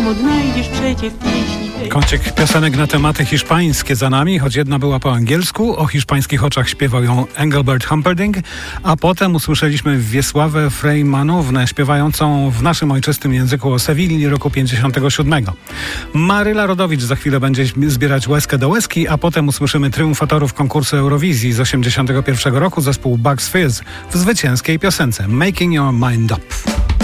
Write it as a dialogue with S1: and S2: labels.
S1: ją odnajdziesz przecie w pieśni tej.
S2: Kącik piosenek na tematy hiszpańskie za nami, choć jedna była po angielsku. O hiszpańskich oczach śpiewał ją Engelbert Humperdinck, a potem usłyszeliśmy Wiesławę Frejmanownę śpiewającą w naszym ojczystym języku o Sewilli roku 57. Maryla Rodowicz za chwilę będzie zbierać łezkę do łezki, a potem usłyszymy triumfatorów konkursu Eurowizji z 81 roku, zespół Bugs Fizz w zwycięskiej piosence Making Your Mind Up.